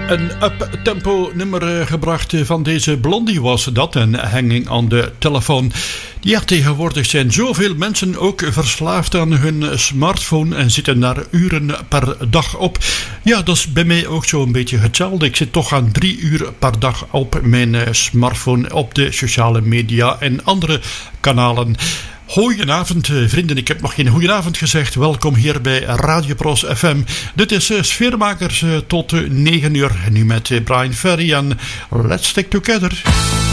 Een up-tempo nummer gebracht van deze Blondie was dat, en Hanging on the Telephone. Ja, tegenwoordig zijn zoveel mensen ook verslaafd aan hun smartphone en zitten daar uren per dag op. Ja, dat is bij mij ook zo'n beetje hetzelfde. Ik zit toch aan 3 uur per dag op mijn smartphone, op de sociale media en andere kanalen. Goedenavond vrienden, ik heb nog geen goedenavond gezegd. Welkom hier bij Radio Pros FM. Dit is Sfeermakers tot 9 uur. Nu met Brian Ferry en Let's Stick Together.